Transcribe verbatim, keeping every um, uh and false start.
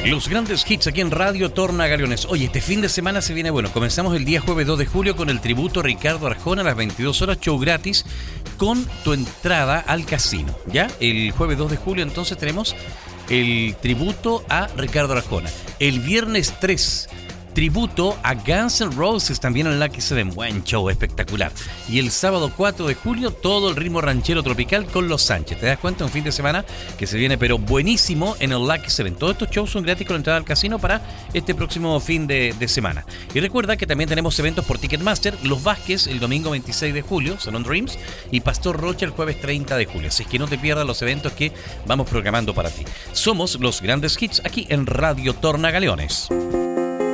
Los grandes hits aquí en Radio Torna Galeones. Oye, este fin de semana se viene bueno. Comenzamos el día jueves dos de julio con el tributo a Ricardo Arjona a las veintidós horas, show gratis con tu entrada al casino. ¿Ya? El jueves dos de julio entonces tenemos el tributo a Ricardo Arjona. El viernes tres, tributo a Guns N' Roses también en Lucky Seven. Buen show, espectacular. Y el sábado cuatro de julio, todo el ritmo ranchero tropical con Los Sánchez. ¿Te das cuenta? Un fin de semana que se viene, pero buenísimo en el Lucky Seven. Todos estos shows son gratis con entrada al casino para este próximo fin de, de semana. Y recuerda que también tenemos eventos por Ticketmaster. Los Vázquez el domingo veintiséis de julio, Salón Dreams. Y Pastor Rocha el jueves treinta de julio. Así que no te pierdas los eventos que vamos programando para ti. Somos los grandes hits aquí en Radio Torna Galeones.